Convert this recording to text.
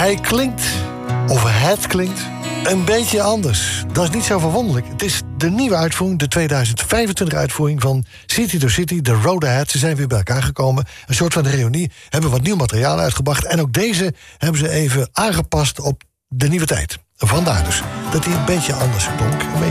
Hij klinkt, of het klinkt, een beetje anders. Dat is niet zo verwonderlijk. Het is de nieuwe uitvoering, de 2025 uitvoering van City to City, The Road Ahead. Ze zijn weer bij elkaar gekomen. Een soort van reunie. Hebben wat nieuw materiaal uitgebracht. En ook deze hebben ze even aangepast op de nieuwe tijd. Vandaar dus dat hij een beetje anders klonk. Een beetje